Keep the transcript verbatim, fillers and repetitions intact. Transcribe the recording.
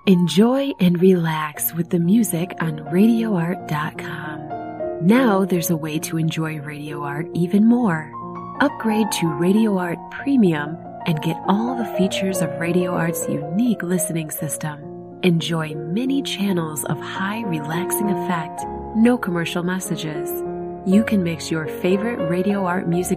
Enjoy and relax with the music on radio art dot com. Now there's a way to enjoy Radio Art even more. Upgrade to Radio Art Premium and get all the features of Radio Art's unique listening system. Enjoy many channels of high relaxing effect, no commercial messages. You can mix your favorite Radio Art music